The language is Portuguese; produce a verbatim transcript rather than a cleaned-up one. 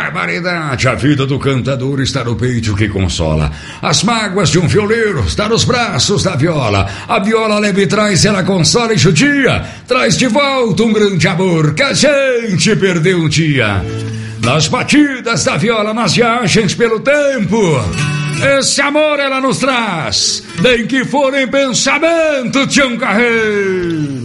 barbaridade! A vida do cantador está no peito que consola. As mágoas de um violeiro está nos braços da viola. A viola leve e traz, ela consola e judia. Traz de volta um grande amor que a gente perdeu um dia. Nas batidas da viola, nas viagens pelo tempo, esse amor ela nos traz. Nem que for em pensamento, Tião Carreiro.